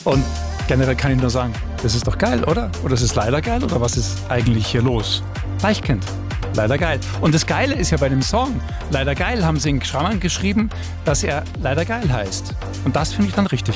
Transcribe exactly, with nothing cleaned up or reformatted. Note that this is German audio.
Und generell kann ich nur sagen, das ist doch geil, oder? Oder es ist leider geil, oder was ist eigentlich hier los? Deichkind, leider geil. Und das Geile ist ja bei dem Song, leider geil, haben sie in Klammern geschrieben, dass er leider geil heißt. Und das finde ich dann richtig.